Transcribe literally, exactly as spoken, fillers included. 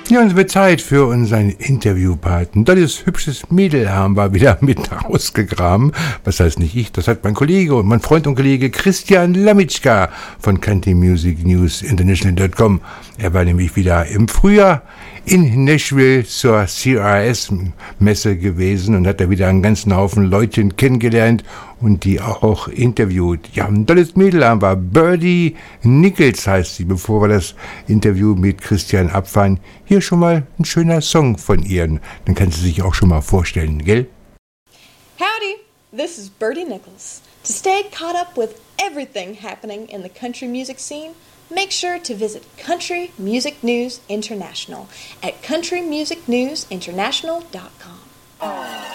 Ja, und es wird Zeit für unseren Interviewpaten. Das hübsches Mädel haben wir wieder mit rausgegraben. Was heißt nicht ich, das hat mein Kollege und mein Freund und Kollege Christian Lamitschka von Country Music News International Punkt com. Er war nämlich wieder im Frühjahr in Nashville zur C R S-Messe gewesen und hat da wieder einen ganzen Haufen Leutchen kennengelernt und die auch interviewt. Ja, ein tolles Mädel haben wir. Birdie Nichols heißt sie, bevor wir das Interview mit Christian abfahren. Hier schon mal ein schöner Song von ihr. Dann kann sie sich auch schon mal vorstellen, gell? Howdy, this is Birdie Nichols. To stay caught up with everything happening in the country music scene, make sure to visit Country Music News International at country music news international dot com.